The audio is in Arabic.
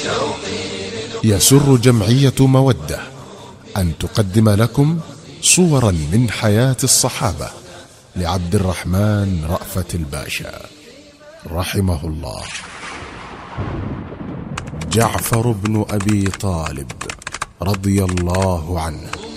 يسر جمعية مودة أن تقدم لكم صورا من حياة الصحابة لعبد الرحمن رأفت الباشا رحمه الله. جعفر بن أبي طالب رضي الله عنه